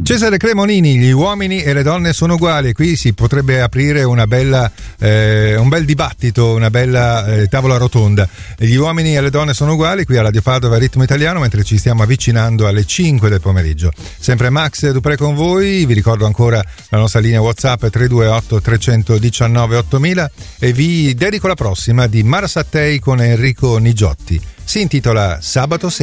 Cesare Cremonini, gli uomini e le donne sono uguali. Qui si potrebbe aprire un bel dibattito, una bella tavola rotonda. Gli uomini e le donne sono uguali qui a Radio Padova Ritmo Italiano, mentre ci stiamo avvicinando alle 5 del pomeriggio. Sempre Max Dupré con voi, vi ricordo ancora la nostra linea WhatsApp 328 319 8000 e vi dedico la prossima di Mara Sattei con Enrico Nigiotti. Si intitola Sabato sera.